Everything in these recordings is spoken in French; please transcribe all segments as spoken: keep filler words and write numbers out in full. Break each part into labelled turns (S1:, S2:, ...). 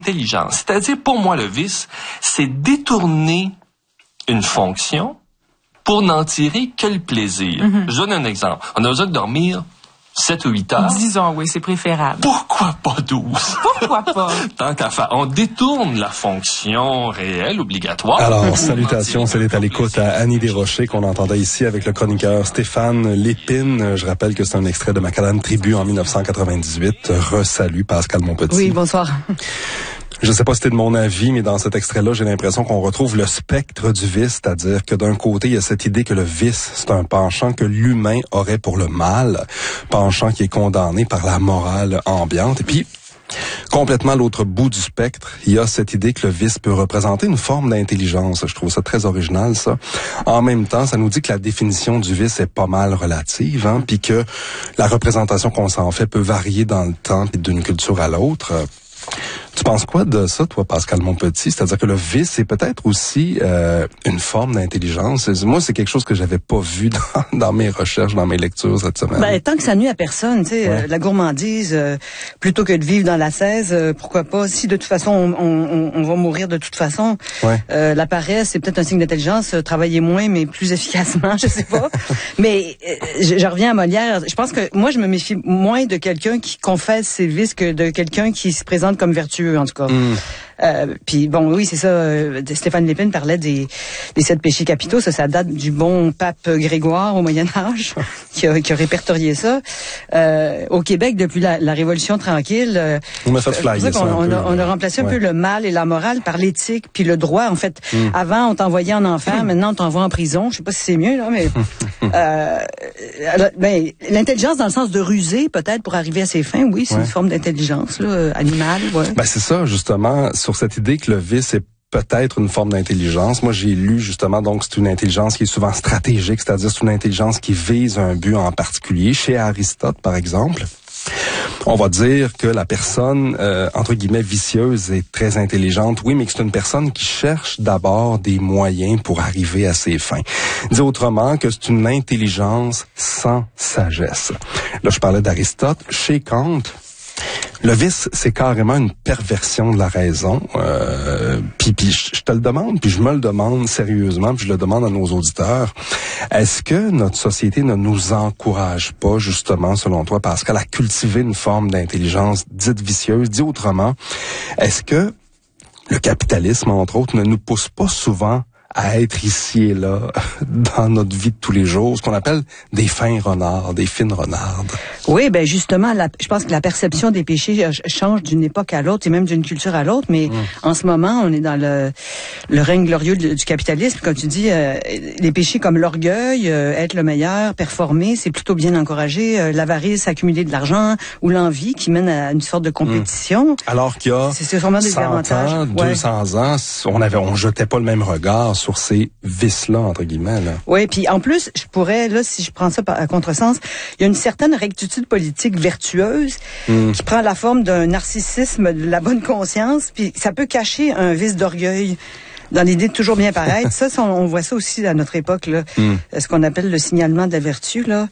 S1: intelligence. C'est-à-dire, pour moi, le vice, c'est détourner une fonction pour n'en tirer que le plaisir. Mm-hmm. Je donne un exemple. On a besoin de dormir sept ou huit heures.
S2: Disons, oui, c'est préférable.
S1: Pourquoi pas douze?
S2: Pourquoi pas?
S1: Tant qu'à faire. On détourne la fonction réelle, obligatoire.
S3: Alors, salutations, c'est à l'écoute à Annie Desrochers qu'on entendait ici avec le chroniqueur Stéphane Lépine. Je rappelle que c'est un extrait de Macadam Tribu en dix-neuf cent quatre-vingt-dix-huit. Re-salut Pascal Monpetit.
S4: Oui, bonsoir.
S3: Je sais pas si c'était de mon avis, mais dans cet extrait-là, j'ai l'impression qu'on retrouve le spectre du vice, c'est-à-dire que d'un côté, il y a cette idée que le vice, c'est un penchant que l'humain aurait pour le mal, penchant qui est condamné par la morale ambiante. Et puis, complètement à l'autre bout du spectre, il y a cette idée que le vice peut représenter une forme d'intelligence. Je trouve ça très original, ça. En même temps, ça nous dit que la définition du vice est pas mal relative, hein, puis que la représentation qu'on s'en fait peut varier dans le temps et d'une culture à l'autre. Tu penses quoi de ça, toi, Pascal Monpetit? C'est-à-dire que le vice, c'est peut-être aussi euh, une forme d'intelligence. Moi, c'est quelque chose que j'avais pas vu dans, dans mes recherches, dans mes lectures cette semaine.
S4: Ben, tant que ça nuit à personne, tu sais, ouais. euh, la gourmandise, euh, plutôt que de vivre dans la seize, euh, pourquoi pas? Si de toute façon, on, on, on va mourir de toute façon, ouais. euh, la paresse, c'est peut-être un signe d'intelligence. Euh, travailler moins, mais plus efficacement, je sais pas. mais euh, je, je reviens à Molière. Je pense que moi, je me méfie moins de quelqu'un qui confesse ses vices que de quelqu'un qui se présente comme vertueux. En tout cas. Mm. Euh, puis bon, oui, c'est ça. Euh, Stéphane Lépine parlait des, des sept péchés capitaux. Ça, ça date du bon pape Grégoire au Moyen Âge qui a, qui a répertorié ça. Euh, au Québec, depuis la, la Révolution tranquille, euh,
S3: on a fait flyer ça.
S4: On, on,
S3: peu,
S4: a, on a remplacé ouais. un peu le mal et la morale par l'éthique puis le droit. En fait, mm. avant on t'envoyait en enfer, mm. maintenant on t'envoie en prison. Je sais pas si c'est mieux là, mais euh, alors, ben, l'intelligence dans le sens de ruser peut-être pour arriver à ses fins. Oui, c'est ouais. une forme d'intelligence là, animale. Ouais.
S3: Ben c'est ça justement. Sur cette idée que le vice est peut-être une forme d'intelligence. Moi, j'ai lu justement, donc c'est une intelligence qui est souvent stratégique, c'est-à-dire c'est une intelligence qui vise un but en particulier. Chez Aristote, par exemple, on va dire que la personne, euh, entre guillemets, vicieuse est très intelligente, oui, mais que c'est une personne qui cherche d'abord des moyens pour arriver à ses fins. Dit autrement que c'est une intelligence sans sagesse. Là, je parlais d'Aristote. Chez Kant, le vice, c'est carrément une perversion de la raison. Euh, puis, puis je te le demande, puis je me le demande sérieusement, puis je le demande à nos auditeurs. Est-ce que notre société ne nous encourage pas, justement, selon toi, Pascal, à cultiver une forme d'intelligence dite vicieuse? Dit autrement, est-ce que le capitalisme, entre autres, ne nous pousse pas souvent à être ici et là dans notre vie de tous les jours, ce qu'on appelle des fins renards, des fines renardes.
S4: Oui, ben justement, la, je pense que la perception des péchés change d'une époque à l'autre et même d'une culture à l'autre, mais mmh. en ce moment, on est dans le, le règne glorieux du, du capitalisme. Comme tu dis, euh, les péchés comme l'orgueil, euh, être le meilleur, performer, c'est plutôt bien encouragé. Euh, l'avarice, accumuler de l'argent ou l'envie qui mène à une sorte de compétition.
S3: Mmh. Alors qu'il y a
S4: c'est, c'est sûrement des
S3: cent
S4: avantages.
S3: ans,
S4: ouais.
S3: deux cents ans, on avait, on jetait pas le même regard sur ces vices-là, entre guillemets. Là.
S4: Oui, puis en plus, je pourrais, là, si je prends ça à contresens, il y a une certaine rectitude politique vertueuse mm. qui prend la forme d'un narcissisme de la bonne conscience, puis ça peut cacher un vice d'orgueil dans l'idée de toujours bien paraître. ça, ça, on voit ça aussi à notre époque, là. Mm. Ce qu'on appelle le signalement de la vertu, là.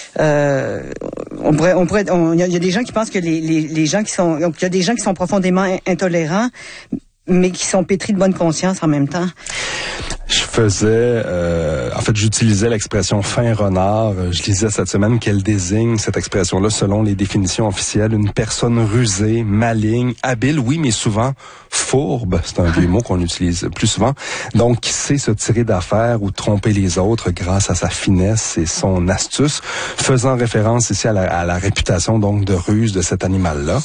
S4: Euh, on pourrait, on pourrait, il y, y a des gens qui pensent que les, les, les gens qui sont, il y a des gens qui sont profondément intolérants, mais qui sont pétris de bonne conscience en même temps.
S3: Je faisais, euh, en fait, j'utilisais l'expression fin renard. Je lisais cette semaine qu'elle désigne cette expression-là selon les définitions officielles. Une personne rusée, maligne, habile, oui, mais souvent fourbe. C'est un vieux mot qu'on utilise plus souvent. Donc, qui sait se tirer d'affaire ou tromper les autres grâce à sa finesse et son astuce, faisant référence ici à la, à la réputation donc de ruse de cet animal-là.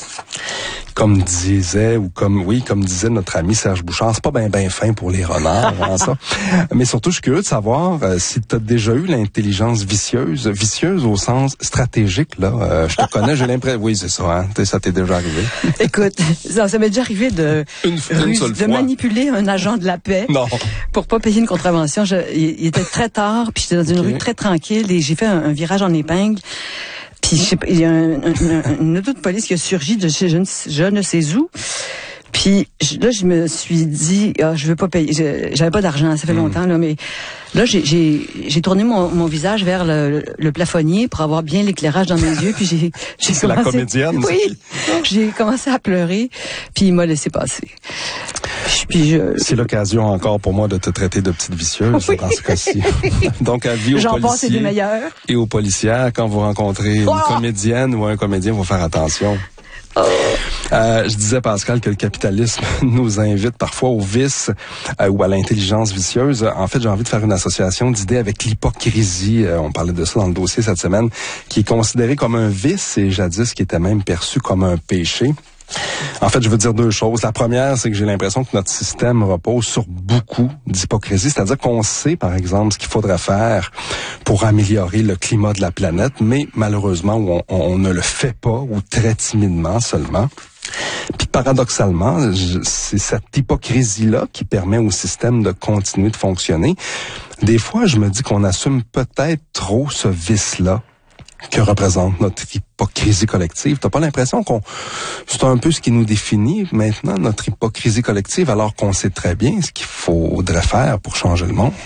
S3: Comme disait, ou comme, oui, comme disait notre ami Serge Bouchard, c'est pas ben ben fin pour les renards, hein, ça. Mais surtout, je suis curieux de savoir euh, si tu as déjà eu l'intelligence vicieuse, vicieuse au sens stratégique, là. Euh, je te connais, j'ai l'impression, oui, c'est ça, hein, ça t'est déjà arrivé.
S4: Écoute, ça, ça m'est déjà arrivé de,
S3: une, une
S4: ruse, de manipuler un agent de la paix
S3: non.
S4: pour pas payer une contravention. Je, il, il était très tard, puis j'étais dans une okay. rue très tranquille et j'ai fait un, un virage en épingle. Puis je sais pas, il y a un, un, un, une auto de police qui a surgi de chez je ne, je ne sais où. Puis là, je me suis dit, ah, je veux pas payer. Je, j'avais pas d'argent, ça fait longtemps là, mais là, j'ai j'ai, j'ai tourné mon, mon visage vers le, le plafonnier pour avoir bien l'éclairage dans mes yeux. Puis j'ai, j'ai
S3: C'est
S4: commencé,
S3: la comédienne.
S4: Oui, j'ai commencé à pleurer. Puis il m'a laissé passer. Puis je...
S3: C'est l'occasion encore pour moi de te traiter de petite vicieuse oui. dans ce cas-ci. Donc, avis aux
S4: J'en
S3: policiers
S4: des meilleurs.
S3: et aux policières, quand vous rencontrez oh! une comédienne ou un comédien, il faut faire attention. Oh. Euh, je disais, Pascal, que le capitalisme nous invite parfois au vice euh, ou à l'intelligence vicieuse. En fait, j'ai envie de faire une association d'idées avec l'hypocrisie. Euh, on parlait de ça dans le dossier cette semaine, qui est considéré comme un vice et jadis qui était même perçu comme un péché. En fait, je veux dire deux choses. La première, c'est que j'ai l'impression que notre système repose sur beaucoup d'hypocrisie. C'est-à-dire qu'on sait, par exemple, ce qu'il faudrait faire pour améliorer le climat de la planète, mais malheureusement, on, on ne le fait pas ou très timidement seulement. Puis paradoxalement, c'est cette hypocrisie-là qui permet au système de continuer de fonctionner. Des fois, je me dis qu'on assume peut-être trop ce vice-là que représente notre hypocrisie collective. T'as pas l'impression qu'on c'est un peu ce qui nous définit maintenant, notre hypocrisie collective, alors qu'on sait très bien ce qu'il faudrait faire pour changer le monde?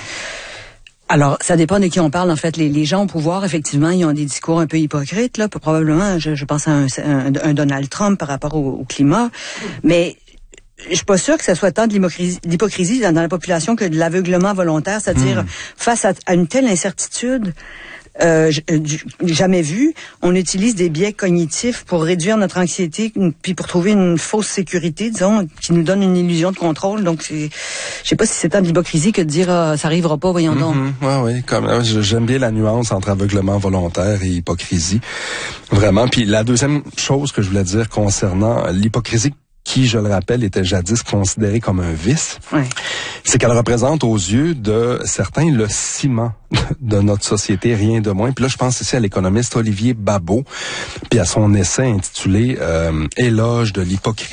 S4: Alors, ça dépend de qui on parle. En fait, les, les gens au pouvoir, effectivement, ils ont des discours un peu hypocrites. Là, probablement, je, je pense à un, un, un Donald Trump par rapport au, au climat, mais je suis pas sûre que ce soit tant de l'hypocrisie, l'hypocrisie dans, dans la population que de l'aveuglement volontaire, c'est-à-dire mmh. face à, à une telle incertitude. Euh, jamais vu. On utilise des biais cognitifs pour réduire notre anxiété, puis pour trouver une fausse sécurité, disons, qui nous donne une illusion de contrôle. Donc, c'est, je sais pas si c'est tant de l'hypocrisie que de dire ah, ça arrivera pas, voyons donc.
S3: Mm-hmm. Ouais, oui, comme j'aime bien la nuance entre aveuglement volontaire et hypocrisie, vraiment. Puis la deuxième chose que je voulais dire concernant l'hypocrisie, qui, je le rappelle, était jadis considérée comme un vice,
S4: ouais.
S3: c'est qu'elle représente aux yeux de certains le ciment de notre société, rien de moins. Puis là, je pense ici à l'économiste Olivier Babot, puis à son essai intitulé euh, « Éloge de l'hypocrisie ».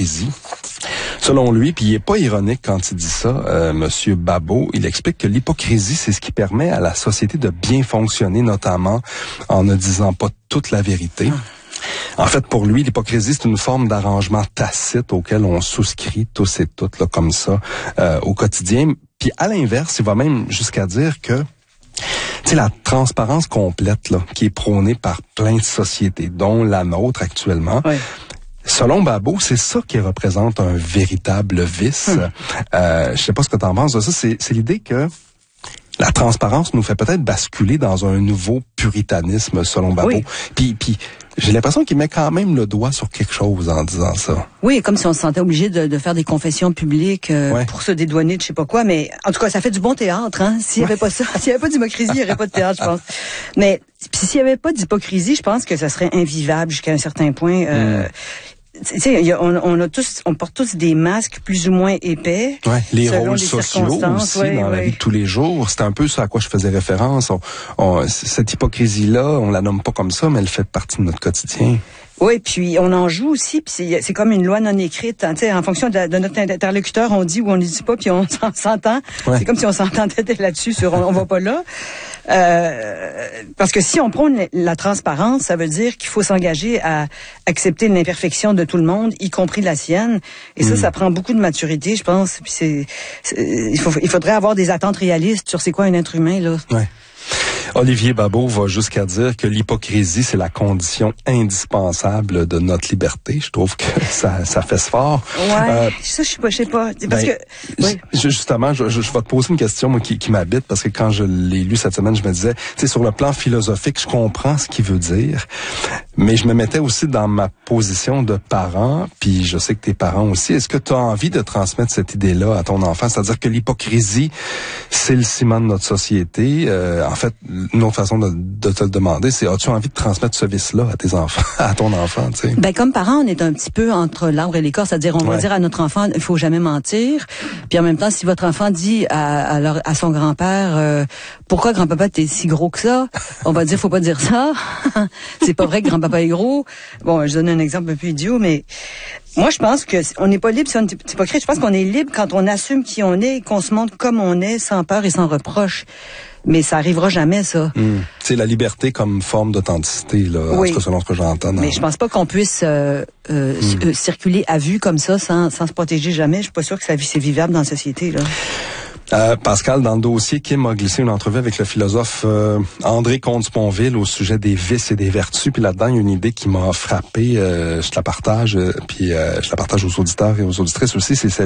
S3: Selon lui, puis il est pas ironique quand il dit ça, euh, Monsieur Babot, il explique que l'hypocrisie, c'est ce qui permet à la société de bien fonctionner, notamment en ne disant pas toute la vérité. En fait, pour lui, l'hypocrisie, c'est une forme d'arrangement tacite auquel on souscrit tous et toutes, là, comme ça, euh, au quotidien. Puis à l'inverse, il va même jusqu'à dire que, tu sais, la transparence complète, là, qui est prônée par plein de sociétés, dont la nôtre actuellement,
S4: oui.
S3: Selon Babot, c'est ça qui représente un véritable vice. Hum. Euh, je sais pas ce que t'en penses de ça. C'est, c'est l'idée que la transparence nous fait peut-être basculer dans un nouveau puritanisme, selon Babot.
S4: Oui.
S3: Puis, puis j'ai l'impression qu'il met quand même le doigt sur quelque chose en disant ça.
S4: Oui, comme si on se sentait obligé de, de faire des confessions publiques euh, ouais. pour se dédouaner de je sais pas quoi. Mais en tout cas, ça fait du bon théâtre. Hein? S'il y avait pas ça, s'il y avait pas d'hypocrisie, il y aurait pas de théâtre, je pense. Mais puis s'il y avait pas d'hypocrisie, je pense que ça serait invivable jusqu'à un certain point. Euh, mm. Tu sais, on, on a tous, on porte tous des masques plus ou moins épais.
S3: Ouais, les rôles sociaux aussi
S4: ouais,
S3: dans
S4: ouais.
S3: la vie de tous les jours. C'est un peu ça à quoi je faisais référence. On, on, cette hypocrisie-là, on la nomme pas comme ça, mais elle fait partie de notre quotidien.
S4: Oui, puis on en joue aussi, puis c'est, c'est comme une loi non écrite. Hein, en fonction de, de notre interlocuteur, on dit ou on ne dit pas, puis on s'entend. Ouais. C'est comme si on s'entendait là-dessus sur on, on va pas là. Euh, parce que si on prône la transparence, ça veut dire qu'il faut s'engager à accepter l'imperfection de tout le monde, y compris la sienne. Et ça, mmh. ça prend beaucoup de maturité, je pense. Puis c'est, c'est il, faut, il faudrait avoir des attentes réalistes sur c'est quoi un être humain, là.
S3: Ouais. Olivier Babot va jusqu'à dire que l'hypocrisie, c'est la condition indispensable de notre liberté. Je trouve que ça, ça fait ce fort.
S4: Ouais, euh, ça, je sais pas, je sais pas. Parce
S3: ben,
S4: que, ouais.
S3: Justement, je, je, je vais te poser une question moi, qui, qui m'habite, parce que quand je l'ai lu cette semaine, je me disais, tu sais, sur le plan philosophique, je comprends ce qu'il veut dire, mais je me mettais aussi dans ma position de parent, puis je sais que tes parents aussi. Est-ce que tu as envie de transmettre cette idée-là à ton enfant? C'est-à-dire que l'hypocrisie, c'est le ciment de notre société. Euh, en fait, une autre façon de, de te le demander, c'est as-tu envie de transmettre ce vice-là à tes enfants, à ton enfant, tu sais?
S4: Ben comme parent, on est un petit peu entre l'arbre et l'écorce, c'est-à-dire on ouais. va dire à notre enfant, il faut jamais mentir. Puis en même temps, si votre enfant dit à, à, leur, à son grand-père, euh, pourquoi grand-papa t'es si gros que ça, on va dire faut pas dire ça. C'est pas vrai que grand-papa papa est gros. Bon, je donne un exemple un peu idiot, mais moi, je pense que on n'est pas libre si on est hypocrite. Je pense qu'on est libre quand on assume qui on est et qu'on se montre comme on est, sans peur et sans reproche. Mais ça arrivera jamais, ça.
S3: Mmh. C'est la liberté comme forme d'authenticité, là, oui. En tout cas, selon ce que j'entends.
S4: Mais je pense pas qu'on puisse euh, euh, mmh. euh, circuler à vue comme ça, sans, sans se protéger jamais. Je suis pas sûre que ça c'est vivable dans la société, là.
S3: Euh, Pascal, dans le dossier, Kim a glissé une entrevue avec le philosophe euh, André Comte-Sponville au sujet des vices et des vertus. Puis là-dedans, il y a une idée qui m'a frappé. Euh, je te la partage, euh, puis euh, je la partage aux auditeurs et aux auditrices aussi. C'est celle